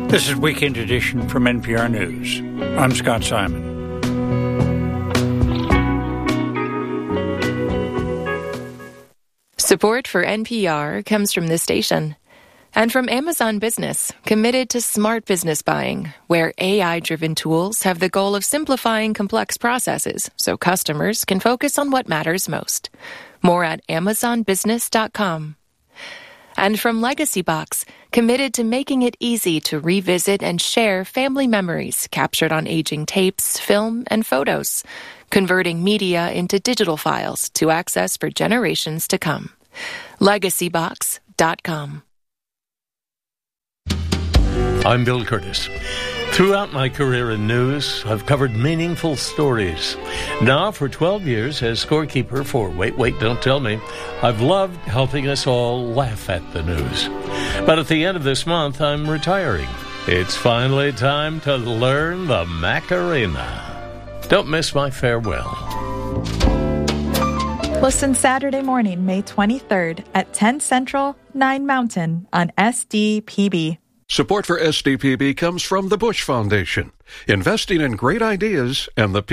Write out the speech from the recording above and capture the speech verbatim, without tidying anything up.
This is Weekend Edition from N P R News. I'm Scott Simon. Support for N P R comes from this station and from Amazon Business, committed to smart business buying, where A I-driven tools have the goal of simplifying complex processes so customers can focus on what matters most. More at amazon business dot com. And from Legacy Box, committed to making it easy to revisit and share family memories captured on aging tapes, film, and photos, converting media into digital files to access for generations to come. legacy box dot com. I'm Bill Curtis. Throughout my career in news, I've covered meaningful stories. Now, for twelve years as scorekeeper for Wait, Wait, Don't Tell Me, I've loved helping us all laugh at the news. But at the end of this month, I'm retiring. It's finally time to learn the Macarena. Don't miss my farewell. Listen Saturday morning, May twenty-third at ten Central, nine Mountain on S D P B. Support for S D P B comes from the Bush Foundation, investing in great ideas and the